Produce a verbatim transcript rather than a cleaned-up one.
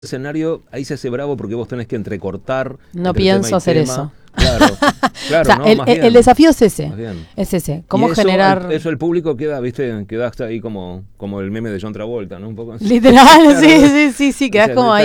escenario, ahí se hace bravo porque vos tenés que entrecortar. No pienso hacer tema. eso. Claro, claro, o sea, no, el, más el, bien, el desafío es ese. Es ese. ¿Cómo eso, generar. Eso el público queda, viste, queda hasta ahí como, como el meme de John Travolta, ¿no? Un poco. Literal, claro, sí, sí, sí, sí, quedás o sea, como ahí.